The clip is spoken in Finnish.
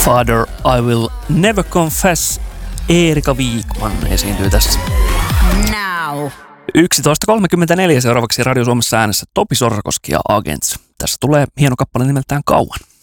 Father, I Will Never Confess. Erika Viikman esiintyy tässä. Now. 11.34 seuraavaksi Radio Suomessa äänessä Topi Sorsakoski ja Agents. Tässä tulee hieno kappale nimeltään Kauan.